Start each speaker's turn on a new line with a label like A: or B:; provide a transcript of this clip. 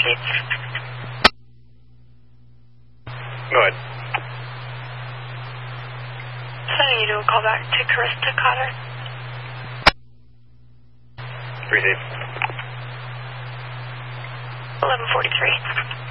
A: Sheets.
B: Go ahead.
A: Sending you to a call back to Carista Cotter.
B: Receive.
A: 11:43.